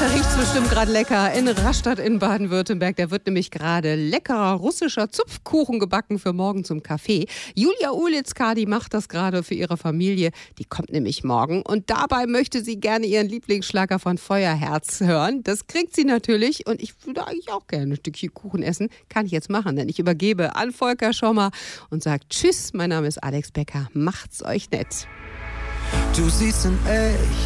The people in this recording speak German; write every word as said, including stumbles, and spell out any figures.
Riecht's bestimmt gerade lecker in Rastatt in Baden-Württemberg. Da wird nämlich gerade leckerer russischer Zupfkuchen gebacken für morgen zum Kaffee. Julia Ulitzka, die macht das gerade für ihre Familie. Die kommt nämlich morgen und dabei möchte sie gerne ihren Lieblingsschlager von Feuerherz hören. Das kriegt sie natürlich und ich würde eigentlich auch gerne ein Stückchen Kuchen essen. Kann ich jetzt machen, denn ich übergebe an Volker Schommer und sage Tschüss. Mein Name ist Alex Becker. Macht's euch nett. Du siehst in echt